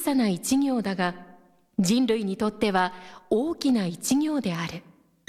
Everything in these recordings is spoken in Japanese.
さな一行だが、人類にとっては大きな一行である。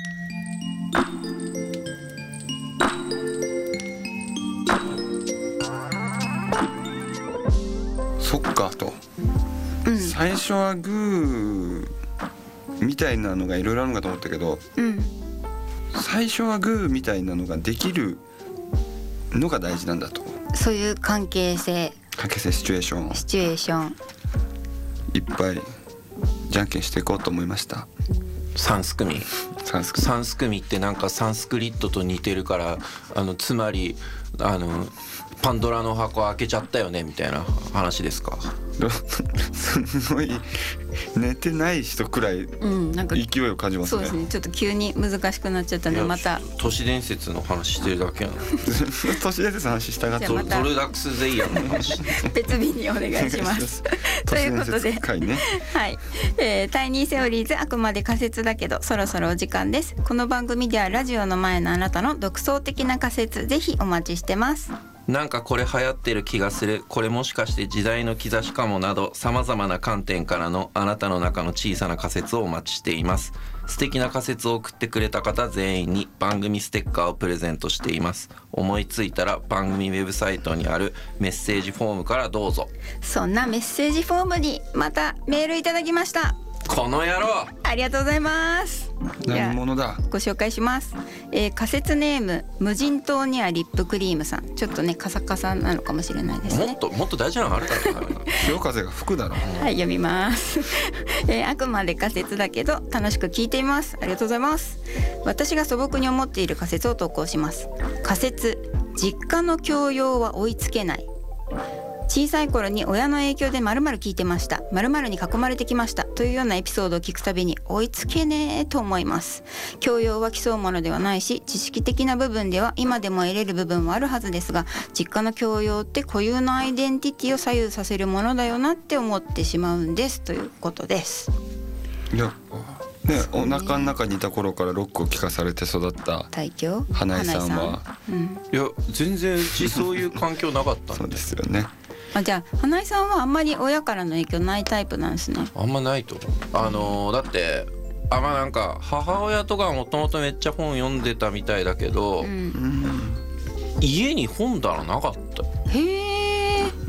そっかと、最初はグーみたいなのがいろいろあるのかと思ったけど、最初はグーみたいなのができるのが大事なんだと。 そういう関係性シチュエーションいっぱいじゃんけんしていこうと思いました。 サンスクミってなんかサンスクリットと似てるから、つまりパンドラの箱開けちゃったよねみたいな話ですか。 すごい寝てない人くらい勢いを感じますね。 そうですね、ちょっと急に難しくなっちゃったんで、また都市伝説の話してるだけやな。 都市伝説の話したがってドルダックス・ゼイヤーの話別日にお願いしますということで、はい、タイニーセオリーズ、あくまで仮説だけどそろそろお時間です。この番組ではラジオの前のあなたの独創的な仮説、ぜひお待ちしてます。 なんかこれ流行ってる気がする、これもしかして時代の兆しかもなど、さまざまな観点からのあなたの中の小さな仮説をお待ちしています。素敵な仮説を送ってくれた方全員に番組ステッカーをプレゼントしています。思いついたら番組ウェブサイトにあるメッセージフォームからどうぞ。 そんなメッセージフォームにまたメールいただきました。 この野郎、 ありがとうございます。 何者だ。 ご紹介します。仮説ネーム無人島にはリップクリームさん。ちょっとねカサカサなのかもしれないですね。 もっと大事なのあるからな。 潮風が吹くだろう。 はい、読みます。あくまで仮説だけど楽しく聞いています。ありがとうございます。私が素朴に思っている仮説を投稿します。仮説、実家の教養は追いつけない。小さい頃に親の影響で〇〇聞いてました、〇〇に囲まれてきましたというようなエピソードを聞くたびに追いつけねえと思います。教養は競うものではないし、知識的な部分では今でも得れる部分もあるはずですが、実家の教養って固有のアイデンティティを左右させるものだよなって思ってしまうんですということです。 いやね、お腹の中にいた頃からロックを聴かされて育った花江さんは、 いや全然うちそういう環境なかったんで。 そうですよね。 じゃあ花江さんはあんまり親からの影響ないタイプなんですね。 あんまないと思う。だってなんか母親とかもともとめっちゃ本読んでたみたいだけど、家に本棚なかった。 へえ。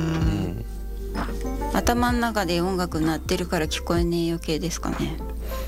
頭の中で音楽鳴ってるから聞こえねえ余計ですかね。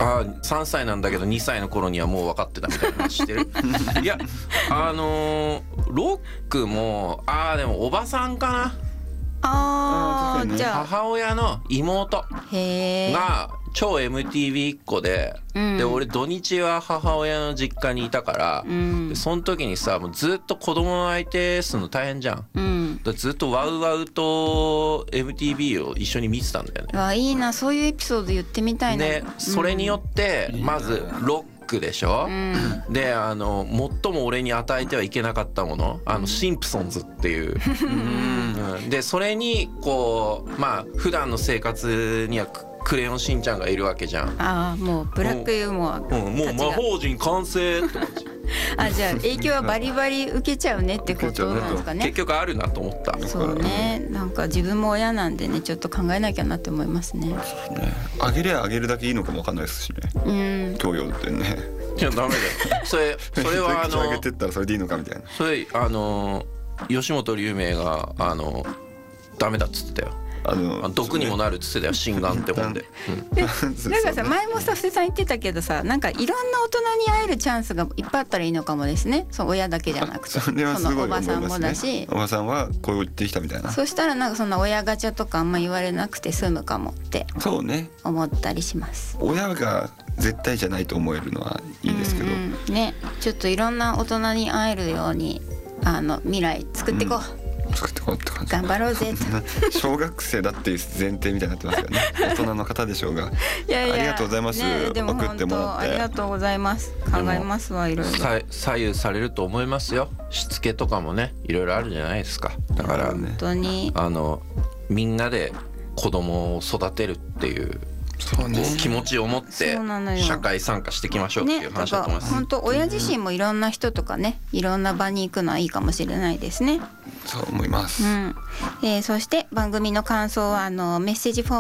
3歳なんだけど2歳の頃にはもう分かってたみたいな話してる。いやロックもでもおばさんかな。 じゃあ母親の妹が超 MTV っ子で、で俺土日は母親の実家にいたから、でその時にさもうずっと子供の相手するの大変じゃん、だずっとワウワウと MTV を一緒に見てたんだよね。 いいな、そういうエピソード言ってみたいな。 でそれによってまずロックでしょ、で最も俺に与えてはいけなかったもの、シンプソンズっていうでそれにこう普段の生活にはクレヨンしんちゃんがいるわけじゃん。 もうブラックユーモア、 もう魔法陣完成って感じ。 じゃあ影響はバリバリ受けちゃうねってことなんですかね。 結局あるなと思った。 そうね、なんか自分も親なんでね、ちょっと考えなきゃなって思いますね。 あげりゃあげるだけいいのかもわかんないですしね。教養ってね。 いやダメだよ。それはあげてったらそれでいいのかみたいな。 それ吉本龍明がダメだっつってたよ。毒にもなるっつってたよ、心眼って本で。 なんかさ、前もさ布施さん言ってたけどさ、なんかいろんな大人に会えるチャンスがいっぱいあったらいいのかもですね。そう親だけじゃなくて、 それはすごい思いますね。 おばさんもだし、 おばさんはこう言ってきたみたいな。 そしたらなんかそんな親ガチャとかあんま言われなくて済むかもって思ったりします。 親が絶対じゃないと思えるのはいいですけど、 ね、ちょっといろんな大人に会えるように未来作っていこう。 作ってこうって感じ。 頑張ろうぜと。 小学生だっていう前提みたいになってますよね。大人の方でしょうが。 いやいや、 ありがとうございます。 でも送ってもらってありがとうございます。考えますわ、いろいろ。 左右されると思いますよ。しつけとかもね、いろいろあるじゃないですか。だから本当にみんなで子供を育てるっていう気持ちを持って社会参加していきましょうっていう話だと思います。 本当親自身もいろんな人とかね、いろんな場に行くのはいいかもしれないですね。 そう思います。 そして番組の感想はメッセージフォーム